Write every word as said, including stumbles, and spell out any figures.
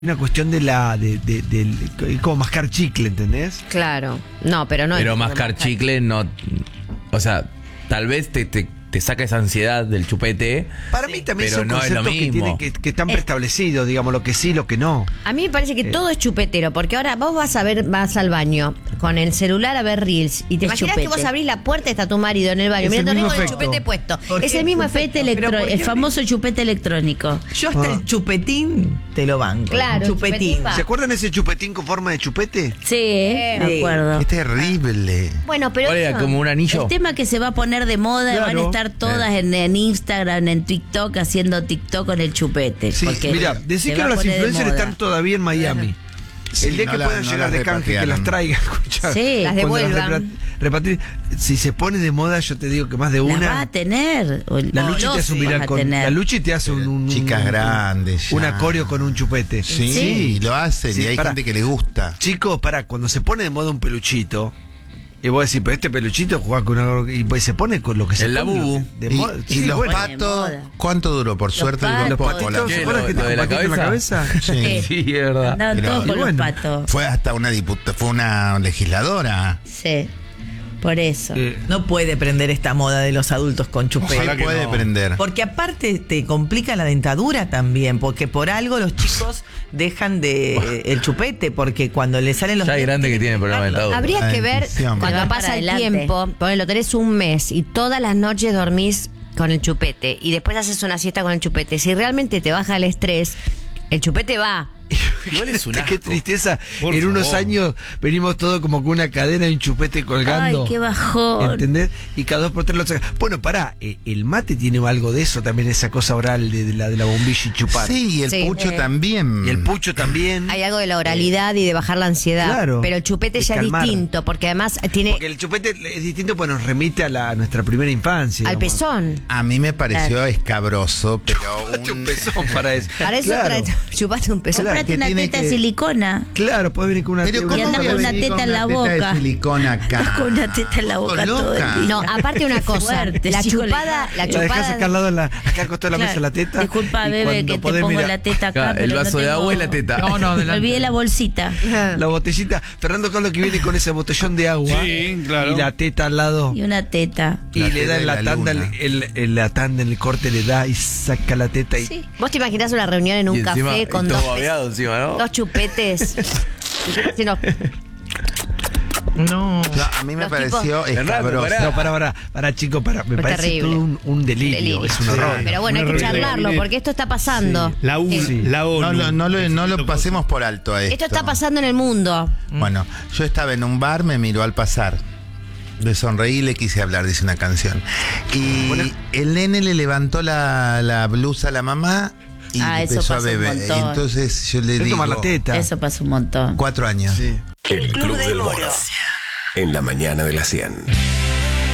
Una cuestión de la de, de, de, de como mascar chicle, ¿entendés? Claro. No, pero no. Pero es mascar chicle no. O sea, tal vez te, te, te saca esa ansiedad del chupete. Para mí también pero son no es lo conceptos que, mismo. tienen, que, que están preestablecidos, digamos, lo que sí, lo que no. A mí me parece que todo es chupetero, porque ahora vos vas a ver, vas al baño con el celular a ver reels y te Es imaginas chupete. que vos abrís la puerta y está tu marido en el baño, Es el mirando mismo con el efecto. chupete puesto. Porque Es el mismo chupete efecto. electro- Pero ¿por qué? el famoso chupete electrónico. Yo hasta Ah. el chupetín te lo banco. Claro, Un chupetín. chupetín va. ¿Se acuerdan ese chupetín con forma de chupete? Sí, me acuerdo. Es terrible. Bueno, pero ¿Cuál era? eso- Como un anillo. El tema que se va a poner de moda, Claro. van a estar todas en, en Instagram, en TikTok, haciendo TikTok con el chupete. Sí, porque mira, se decir que va a los poner de influencers moda. están todavía en Miami. Sí, el día no que la- puedan no llegar las de canje, que las repatriaron. traigan, escuchá. Sí. Las Cuando devuelvan. repra- repatrien, si se pone de moda, yo te digo que más de La una. va a tener. o- La o Luchi los te hace un vas viral a con. tener. La Luchi te hace un. un- Chicas un- grandes ya. Un acorio con un chupete. Sí, Sí. lo hacen Sí, y hay pará. gente que le gusta. Chicos, para, cuando se pone de moda un peluchito, y vos decís, pero este peluchito juega con una. Y pues se pone con lo que se El pone. Labubu. De Y, moda. y Sí, los bueno. patos, De moda. ¿cuánto duró? Por suerte el patos. Los golpe patitos, con ¿se ¿Qué? acuerdan ¿Lo- que lo te de la compartieron la cabeza? Sí. Sí, es verdad. Andaban Pero- todos y con bueno. los patos. Fue hasta una diputada, fue una legisladora. Sí, por eso. Eh, No puede prender esta moda de los adultos con Sí chupete. puede prender. Porque aparte te complica la dentadura también, porque por algo los chicos dejan de el chupete, porque cuando le salen los Ya hay dientes grande que tiene problema de dentadura. Habría La que ver dentición. Te cuando vas pasa para el adelante. tiempo, ponelo, tenés un mes y todas las noches dormís con el chupete y después haces una siesta con el chupete. Si realmente te baja el estrés, el chupete va. Igual es un Qué asco. tristeza. Por en unos favor. años venimos todos como con una cadena y un chupete colgando. Ay, qué bajón. ¿Entendés? Y cada dos por tres lo saca. Bueno, pará, eh, el mate tiene algo de eso también, esa cosa oral de, de la de la bombilla y chupar. Sí, y el Sí. pucho Eh. también. Y el pucho también. Hay algo de la oralidad y de bajar la ansiedad. Claro. Pero el chupete De ya calmar. es distinto, porque además tiene Porque el chupete es distinto, pues nos remite a, la, a nuestra primera infancia. al digamos. pezón. A mí me pareció escabroso, pero Chupate un un- pezón para eso. Para eso Claro. trae, chupaste un pezón. Claro, Comprate que una tiene teta que- de silicona. Claro, puede venir con una Pero una- ¿cómo Y anda voy a con una venir teta en la una teta boca. de silicona acá? Con una teta en la ¿Vos boca todo el loca? día. No, aparte una cosa, Fuerte, la chico, chupada, la La dejás chupada. acá al lado, de la, acá al costado de la Claro. mesa la teta. Disculpa, y bebé, cuando que te podés pongo mirar- la teta acá. Claro, el pero no vaso de tengo- agua y la teta. No, no, Me adelante. olvidé la bolsita. La botellita. Fernando Carlos que viene con ese botellón de agua. Sí, claro. Y la teta al lado. Y una teta. Y La le teta da en de la la tanda, luna. el, el- el- la tanda en el corte le da y saca la teta y Sí. ¿Vos te imaginás una reunión en un Y encima, café y con todo dos, babeado encima, ¿no? dos chupetes? Sí, no. No. No, a mí me Los pareció tipos- escabroso. Fernando, No, para, para, para chico, para. Me Es parece terrible. todo un, un delirio, Delirio. es un horror. Pero bueno, hay Una que reunión de charlarlo gabinete. porque esto está pasando. La, U, Sí. la ONU. No, lo- no lo, no lo Necesito pasemos por alto a esto. Esto está pasando en el mundo. Bueno, yo estaba en un bar, me miró al pasar. Le sonreí y le quise hablar, dice una canción. Y Bueno. el nene le levantó la, la blusa a la mamá y Ah, eso empezó a pasa un beber. montón. Y entonces yo le Es digo... tomar la teta. Eso pasa un montón. Cuatro años. Sí. El Club del Moro. En la mañana de la cien.